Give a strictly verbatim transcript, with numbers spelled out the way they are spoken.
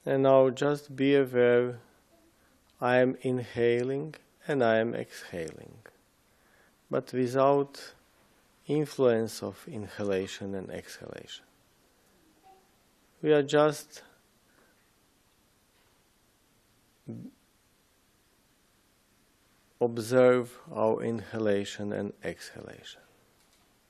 And now just be aware, I am inhaling and I am exhaling, but without influence of inhalation and exhalation. We are just observe our inhalation and exhalation.